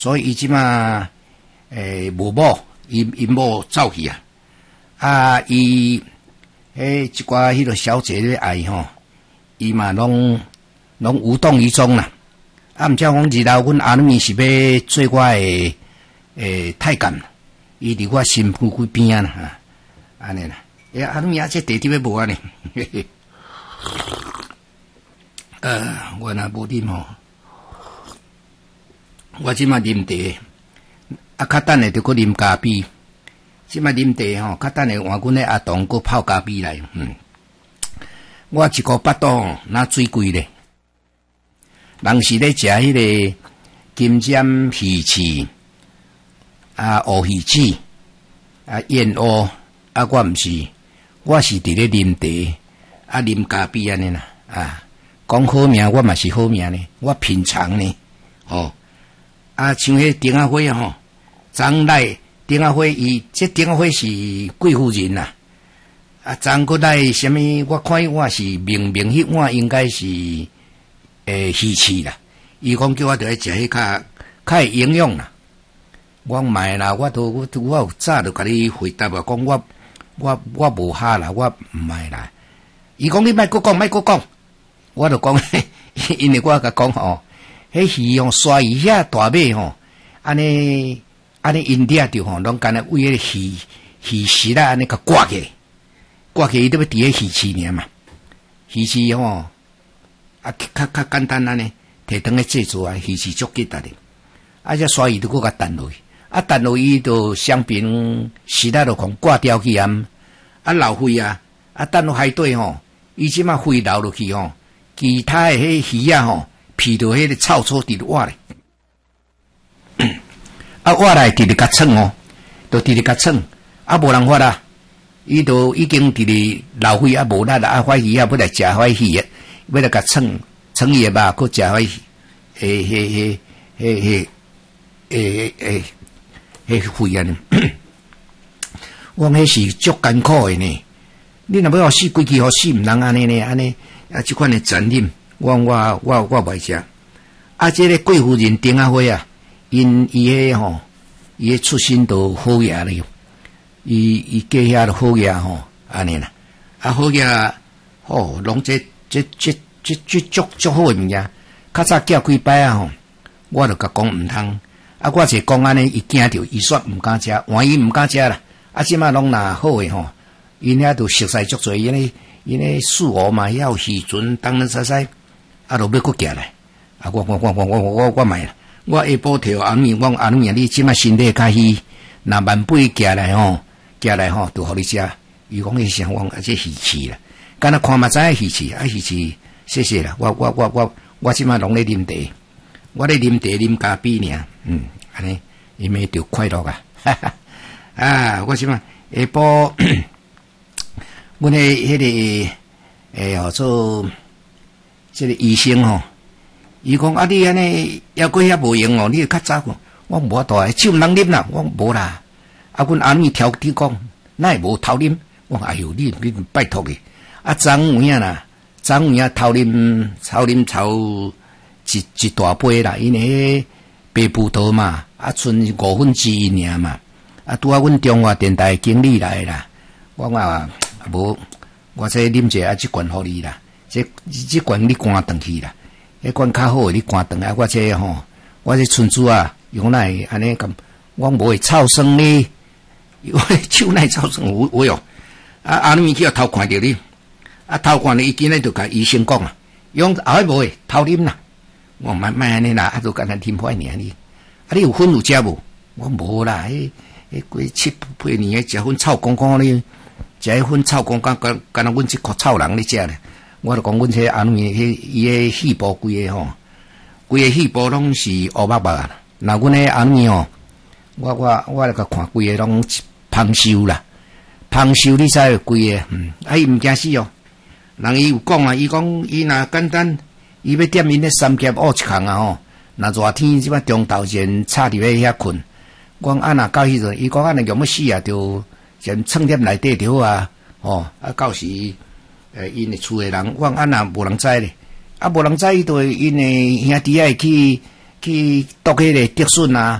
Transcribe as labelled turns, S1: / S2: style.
S1: 所以伊即马无某，因某走去啊。啊，伊一寡迄个小姐咧爱吼，伊嘛拢无动于衷啦。啊，毋则讲日后阮阿女是要做我太监，伊伫我身躯躯边啊啦，安尼啦。阿女啊，这地点要无安尼。我若无啉吼，我即马啉茶，较等下就搁啉咖啡。即摆啉茶吼，较等下换阮的阿童搁泡咖啡来。我一个巴肚那水贵咧，人是咧食迄个金针鱼翅乌鱼翅燕窝我毋是，我是伫咧啉茶啉咖啡安尼啦讲好命我嘛是好命呢，我品尝呢像迄丁阿辉吼，张来。丁阿辉，这丁阿辉是贵妇人呐。张过来什么？我看我是明迄碗应该是鱼翅啦。伊讲叫我着来食迄较有营养啦。我买啦，我有早就甲你回答啊，讲我无哈啦，我唔买啦。伊讲你莫搁讲，我就讲，因为我甲讲吼，迄鱼刷鱼遐大尾吼，安尼因掠着吼，拢干那为迄鱼食啦，安尼甲挂起，伊都要伫迄鱼翅尔嘛。鱼翅吼，较简单安尼，摕汤来制作鱼翅足吉的。这刷鱼都搁甲弹落去，弹落去就双边食啦，就讲挂掉去流血弹落海底吼，伊即马血流落去吼，其他的迄鱼吼，皮着迄个臭臭伫活咧。活来直直甲蹭就直直甲蹭，无人发啦，伊都已经直直流血无力啦，怀鱼要来食怀鱼要来甲蹭伊的肉，搁食怀迄血啊！我迄是足艰苦的呢。你若要死规矩，死毋通安尼呢？即款的残忍，我袂食。这个贵妇人丁阿辉因伊迄吼，伊迄出身都好嘢咧，伊家遐都好嘢吼，安尼啦。好嘢拢这足好诶物件。较早叫几摆吼，我就甲讲毋通。我是讲安尼，伊惊着，伊煞毋敢食，换伊毋敢食啦。即马拢若好诶吼，因遐都熟悉足侪，因咧四湖嘛，遐有鱼船，当然使，就要搁行来。我买啦。我下晡摕阿女，我阿女你即马身体较虚，若万八行来吼，就互你食。伊讲迄啥？我这鱼翅啦，敢若看嘛知影鱼翅，鱼翅谢谢啦。我即马拢咧啉茶，我咧啉茶啉咖啡尔，安尼，伊咪着快乐我即马下晡，阮迄个做这个医生吼。伊讲你安尼抑过遐无用你较早讲，我无法度酒毋通啉啦，我无啦。阮阿女挑剔讲，哪会无偷啉？我哎哟，你拜托诶！昨有影啦，昨有影偷啉一大杯啦，因为白葡萄嘛，剩1/5尔嘛。拄阮中华电台经理来啦，我无，我这啉者即罐互你啦，即罐你赶转去啦。迄款较好诶，你赶转我这吼，我这村子用来安尼咁，我无会臭酸呢，我手内臭酸有哟。阿女去偷看着你，偷看你伊今日就甲医生讲用后尾无会偷啉啦。我莫安尼啦，就干那啉歹尔你。你有粉有食无？我无啦，迄过7、8年食粉臭公公哩，食迄粉臭公公，干那阮这颗臭人咧食咧。我就讲，阮这阿女伊个细胞规个细胞拢是乌白白啦。那阮个阿女我来甲看规个拢芳寿啦，芳寿你知规个，伊毋惊死人伊有讲伊讲伊若简单，伊要点因咧三脚乌一空吼。若热天即摆中昼前插伫遐困，我讲若到迄阵，伊讲若用要死就先藏伫内底就好到时。因的厝的人，我若无人知咧，无人知伊就因的兄弟会去去读迄个竹笋啊。